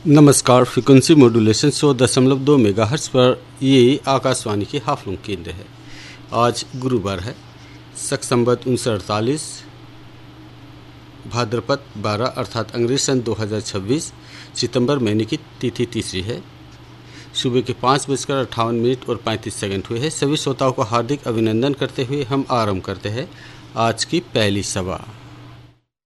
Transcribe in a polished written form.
नमस्कार। Frequency modulation 100.2 megahertz पर ये आकाशवाणी की हाफलंग केंद्र है। आज गुरुवार है, शक संवत 1948, भाद्रपद 12 अर्थात अंग्रेजी सन 2026, सितंबर महीने की तिथि तीसरी है। सुबह के 5:58 और 35 सेकंड हुए हैं। सभी श्रोताओं को हार्दिक अभिनंदन करते हुए हम आरंभ करते हैं आज की पहली सभा।